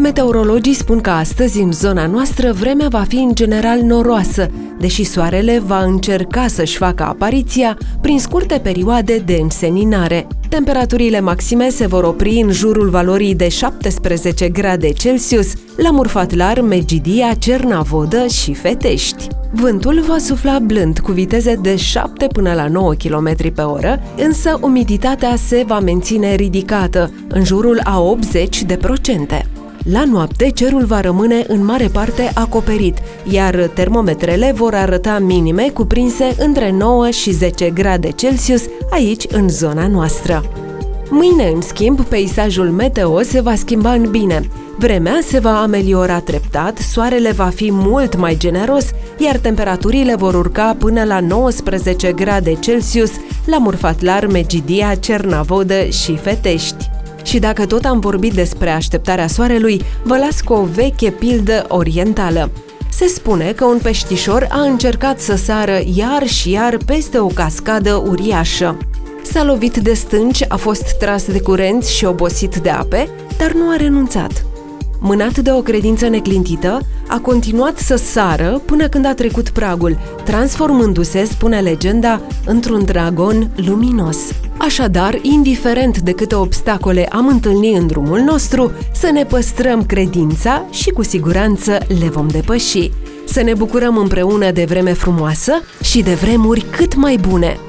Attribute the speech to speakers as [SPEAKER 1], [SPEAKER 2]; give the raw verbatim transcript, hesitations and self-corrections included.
[SPEAKER 1] Meteorologii spun că astăzi, în zona noastră, vremea va fi în general noroasă, deși soarele va încerca să-și facă apariția prin scurte perioade de înseninare. Temperaturile maxime se vor opri în jurul valorii de șaptesprezece grade Celsius la Murfatlar, Megidia, Cernavodă și Fetești. Vântul va sufla blând cu viteze de șapte până la nouă kilometri pe oră, însă umiditatea se va menține ridicată, în jurul a optzeci de procente. La noapte, cerul va rămâne în mare parte acoperit, iar termometrele vor arăta minime cuprinse între nouă și zece grade Celsius aici, în zona noastră. Mâine, în schimb, peisajul meteo se va schimba în bine. Vremea se va ameliora treptat, soarele va fi mult mai generos, iar temperaturile vor urca până la nouăsprezece grade Celsius la Murfatlar, Megidia, Cernavodă și Fetești. Și dacă tot am vorbit despre așteptarea soarelui, vă las cu o veche pildă orientală. Se spune că un peștișor a încercat să sară iar și iar peste o cascadă uriașă. S-a lovit de stânci, a fost tras de curenți și obosit de ape, dar nu a renunțat. Mânat de o credință neclintită, a continuat să sară până când a trecut pragul, transformându-se, spune legenda, într-un dragon luminos. Așadar, indiferent de câte obstacole am întâlnit în drumul nostru, să ne păstrăm credința și cu siguranță le vom depăși. Să ne bucurăm împreună de vreme frumoasă și de vremuri cât mai bune!